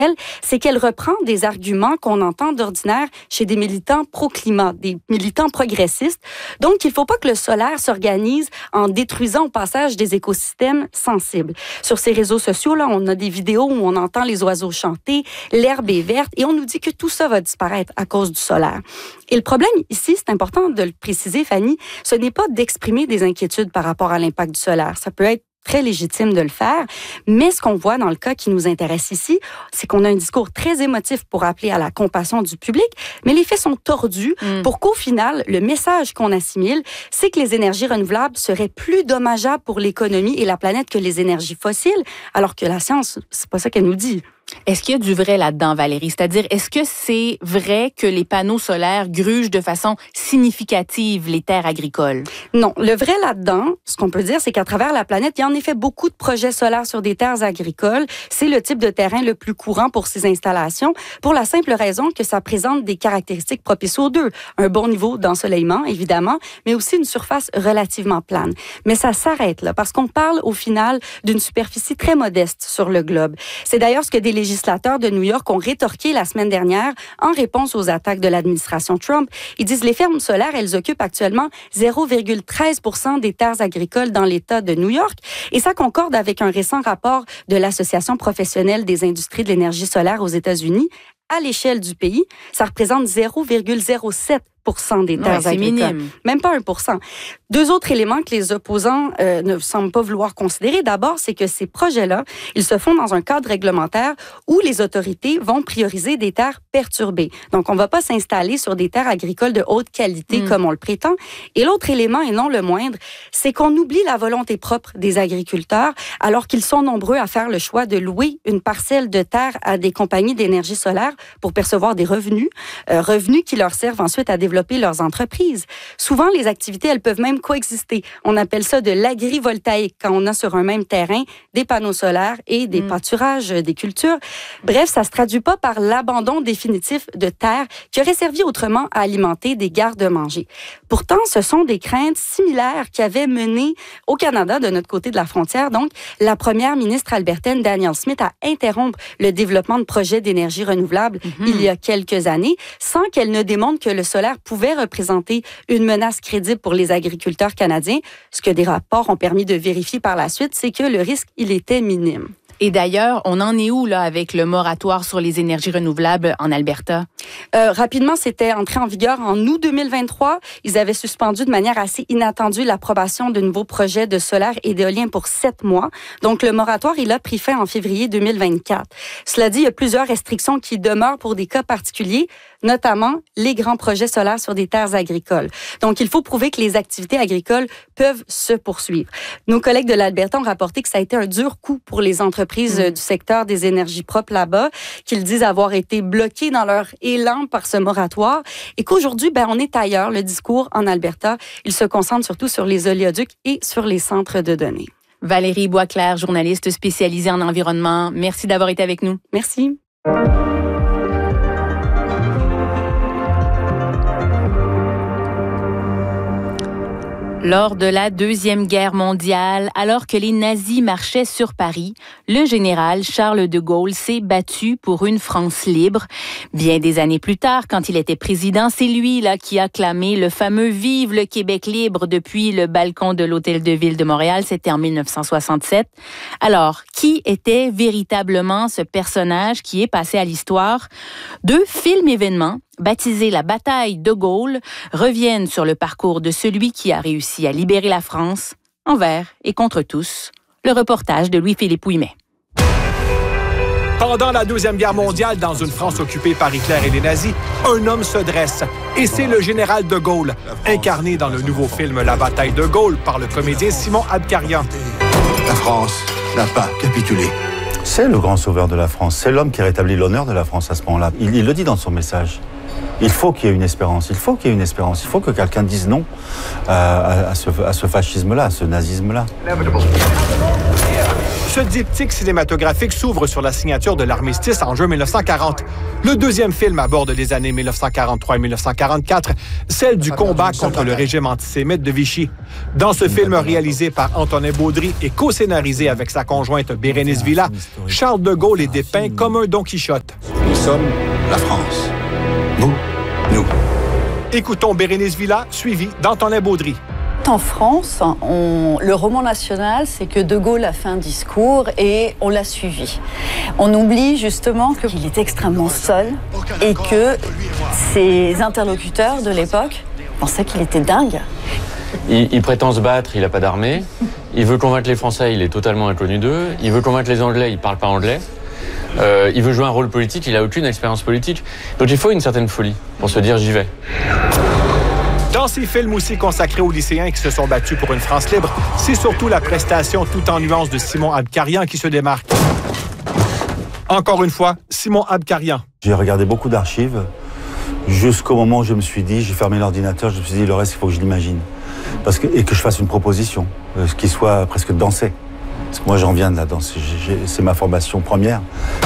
c'est qu'elle reprend des arguments qu'on entend d'ordinaire chez des militants pro-climat, des militants progressistes. Donc, il ne faut pas que le solaire s'organise en détruisant au passage des écosystèmes sensibles. Sur ces réseaux sociaux, là, on a des vidéos où on entend les oiseaux chanter, l'herbe est verte, et on nous dit que tout ça va disparaître à cause du solaire. Et le problème ici, c'est important de le préciser, Fanny, ce n'est pas d'exprimer des inquiétudes par rapport à l'impact du solaire. Ça peut être très légitime de le faire, mais ce qu'on voit dans le cas qui nous intéresse ici, c'est qu'on a un discours très émotif pour appeler à la compassion du public, mais les faits sont tordus pour qu'au final, le message qu'on assimile, c'est que les énergies renouvelables seraient plus dommageables pour l'économie et la planète que les énergies fossiles, alors que la science, c'est pas ça qu'elle nous dit. Est-ce qu'il y a du vrai là-dedans, Valérie? C'est-à-dire, est-ce que c'est vrai que les panneaux solaires grugent de façon significative les terres agricoles? Non. Le vrai là-dedans, ce qu'on peut dire, c'est qu'à travers la planète, il y a en effet beaucoup de projets solaires sur des terres agricoles. C'est le type de terrain le plus courant pour ces installations, pour la simple raison que ça présente des caractéristiques propices aux deux. Un bon niveau d'ensoleillement, évidemment, mais aussi une surface relativement plane. Mais ça s'arrête là, parce qu'on parle au final d'une superficie très modeste sur le globe. C'est d'ailleurs ce que des législateurs de New York ont rétorqué la semaine dernière en réponse aux attaques de l'administration Trump. Ils disent les fermes solaires, elles occupent actuellement 0,13% des terres agricoles dans l'État de New York. Et ça concorde avec un récent rapport de l'Association professionnelle des industries de l'énergie solaire aux États-Unis. À l'échelle du pays, ça représente 0,07% des terres agricoles. Minime. Même pas 1%. Deux autres éléments que les opposants ne semblent pas vouloir considérer. D'abord, c'est que ces projets-là, ils se font dans un cadre réglementaire où les autorités vont prioriser des terres perturbées. Donc, on ne va pas s'installer sur des terres agricoles de haute qualité comme on le prétend. Et l'autre élément, et non le moindre, c'est qu'on oublie la volonté propre des agriculteurs alors qu'ils sont nombreux à faire le choix de louer une parcelle de terre à des compagnies d'énergie solaire pour percevoir des revenus, revenus qui leur servent ensuite à développer leurs entreprises. Souvent, les activités, elles peuvent même coexister. On appelle ça de l'agrivoltaïque quand on a sur un même terrain des panneaux solaires et des pâturages, des cultures. Bref, ça se traduit pas par l'abandon définitif de terres qui auraient servi autrement à alimenter des gardes-manger. Pourtant, ce sont des craintes similaires qui avaient mené au Canada, de notre côté de la frontière, donc la première ministre albertaine Danielle Smith à interrompre le développement de projets d'énergie renouvelable il y a quelques années, sans qu'elle ne démontre que le solaire pouvait représenter une menace crédible pour les agriculteurs canadiens. Ce que des rapports ont permis de vérifier par la suite, c'est que le risque, il était minime. Et d'ailleurs, on en est où là avec le moratoire sur les énergies renouvelables en Alberta? Rapidement, c'était entré en vigueur en août 2023. Ils avaient suspendu de manière assez inattendue l'approbation de nouveaux projets de solaire et d'éolien pour 7 mois. Donc, le moratoire, il a pris fin en février 2024. Cela dit, il y a plusieurs restrictions qui demeurent pour des cas particuliers, notamment les grands projets solaires sur des terres agricoles. Donc, il faut prouver que les activités agricoles peuvent se poursuivre. Nos collègues de l'Alberta ont rapporté que ça a été un dur coup pour les entreprises du secteur des énergies propres là-bas, qu'ils disent avoir été bloqués dans leur élan par ce moratoire et qu'aujourd'hui, on est ailleurs. Le discours en Alberta, il se concentre surtout sur les oléoducs et sur les centres de données. Valérie Boisclair, journaliste spécialisée en environnement. Merci d'avoir été avec nous. Merci. Lors de la Deuxième Guerre mondiale, alors que les nazis marchaient sur Paris, le général Charles de Gaulle s'est battu pour une France libre. Bien des années plus tard, quand il était président, c'est lui là qui a clamé le fameux « Vive le Québec libre » depuis le balcon de l'Hôtel de Ville de Montréal. C'était en 1967. Alors, qui était véritablement ce personnage qui est passé à l'histoire? Deux films-événements baptisés la bataille de Gaulle, reviennent sur le parcours de celui qui a réussi à libérer la France, envers et contre tous. Le reportage de Louis-Philippe Ouimet. Pendant la Deuxième Guerre mondiale, dans une France occupée par Hitler et les nazis, un homme se dresse. Et c'est le général de Gaulle, incarné dans le nouveau film La bataille de Gaulle par le comédien Simon Abkarian. La France n'a pas capitulé. C'est le grand sauveur de la France. C'est l'homme qui rétablit l'honneur de la France à ce moment-là. Il le dit dans son message. Il faut qu'il y ait une espérance. Il faut qu'il y ait une espérance. Il faut que quelqu'un dise non à ce fascisme-là, à ce nazisme-là. Ce diptyque cinématographique s'ouvre sur la signature de l'armistice en juin 1940. Le deuxième film aborde les années 1943 et 1944, celle du combat contre le régime antisémite de Vichy. Dans ce film réalisé par Antonin Baudry et co-scénarisé avec sa conjointe Bérénice Villa, Charles de Gaulle est dépeint comme un Don Quichotte. Nous sommes la France. Vous, nous. Écoutons Bérénice Villa, suivie d'Antonin Baudry. En France, le roman national, c'est que De Gaulle a fait un discours et on l'a suivi. On oublie justement qu'il était extrêmement seul et que ses interlocuteurs de l'époque pensaient qu'il était dingue. Il prétend se battre, il n'a pas d'armée. Il veut convaincre les Français, il est totalement inconnu d'eux. Il veut convaincre les Anglais, il ne parle pas anglais. Il veut jouer un rôle politique, il n'a aucune expérience politique. Donc il faut une certaine folie pour se dire j'y vais. Dans ces films aussi consacrés aux lycéens qui se sont battus pour une France libre, c'est surtout la prestation tout en nuances de Simon Abkarian qui se démarque. Encore une fois, Simon Abkarian. J'ai regardé beaucoup d'archives jusqu'au moment où je me suis dit, j'ai fermé l'ordinateur, je me suis dit le reste, il faut que je l'imagine. Et que je fasse une proposition, qui soit presque dansée. Parce que moi, j'en viens de la danse, c'est ma formation première.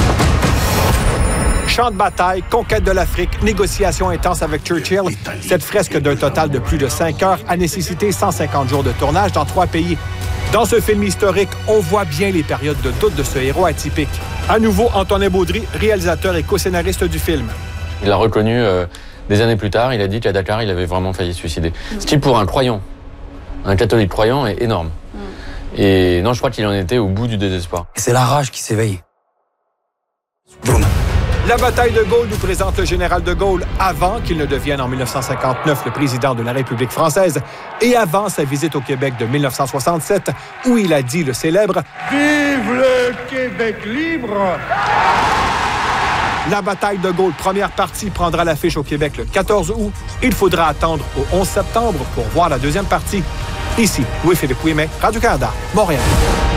Champ de bataille, conquête de l'Afrique, négociations intenses avec Churchill. Cette fresque d'un total de plus de 5 heures a nécessité 150 jours de tournage dans 3 pays. Dans ce film historique, on voit bien les périodes de doute de ce héros atypique. À nouveau, Antonin Baudry, réalisateur et co-scénariste du film. Il a reconnu des années plus tard, il a dit qu'à Dakar, il avait vraiment failli se suicider. Ce qui, pour un croyant, un catholique croyant, est énorme. Et non, je crois qu'il en était au bout du désespoir. C'est la rage qui s'éveille. Boum. La bataille de Gaulle nous présente le général de Gaulle avant qu'il ne devienne en 1959 le président de la République française et avant sa visite au Québec de 1967 où il a dit le célèbre « Vive le Québec libre !» La bataille de Gaulle, première partie, prendra l'affiche au Québec le 14 août. Il faudra attendre au 11 septembre pour voir la deuxième partie. Ici, Louis-Philippe Ouimet, Radio-Canada, Montréal.